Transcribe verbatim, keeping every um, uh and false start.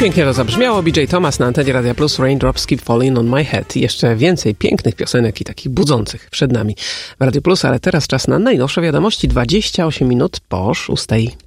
Pięknie to zabrzmiało. B J Thomas na antenie Radia Plus, Raindrops Keep Falling on My Head. I jeszcze więcej pięknych piosenek i takich budzących przed nami w Radio Plus, ale teraz czas na najnowsze wiadomości. dwadzieścia osiem minut po szóstej.